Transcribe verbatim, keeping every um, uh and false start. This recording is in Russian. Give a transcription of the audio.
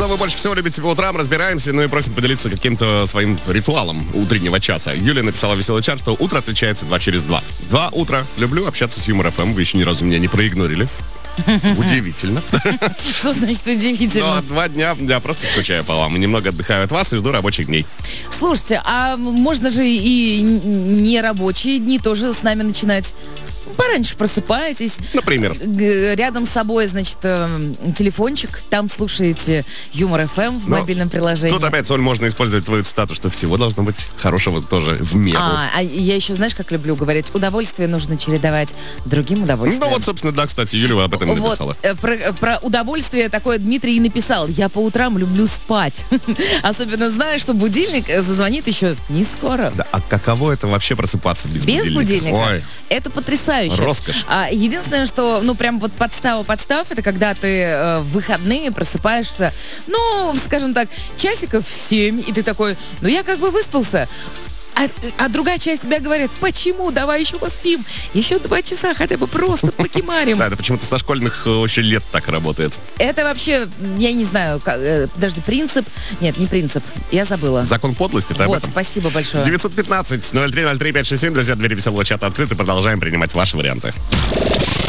вы больше всего любите по утрам, разбираемся, ну и просим поделиться каким-то своим ритуалом утреннего часа. Юлия написала в веселый чат, что утро отличается два через два. Два утра. Люблю общаться с Юмор эф эм. Вы еще ни разу меня не проигнорили. Удивительно. Что значит удивительно? Но два дня я просто скучаю по вам. Немного отдыхаю от вас и жду рабочих дней. Слушайте, а можно же и не рабочие дни тоже с нами начинать. Пораньше просыпаетесь. Например. Рядом с собой, значит, телефончик. Там слушаете Юмор эф эм в Но мобильном приложении. Тут опять, Соль, можно использовать твою цитату, что всего должно быть хорошего тоже в меру. А, а я еще, знаешь, как люблю говорить, удовольствие нужно чередовать другим удовольствием. Ну вот, собственно, да, кстати, Юля об этом и написала. Вот, про, про удовольствие такое Дмитрий и написал. Я по утрам люблю спать. Особенно зная, что будильник зазвонит еще не скоро. Да, а каково это вообще просыпаться без, без будильника? будильника? Ой. Это потрясающе. Роскошь. А, единственное, что, ну, прям вот подстава-подстав, это когда ты э, в выходные просыпаешься, ну, скажем так, часиков в семь, и ты такой, ну, я как бы выспался. А, а другая часть тебя говорит, почему? Давай еще поспим. Еще два часа хотя бы просто покемарим. Да, это почему-то со школьных вообще лет так работает. Это вообще, я не знаю, как, э, подожди, принцип? Нет, не принцип, я забыла. Закон подлости, ты об Вот, этом? спасибо большое. девятьсот пятнадцать ноль три ноль три пять шесть семь, друзья, двери веселого чата открыты, продолжаем принимать ваши варианты.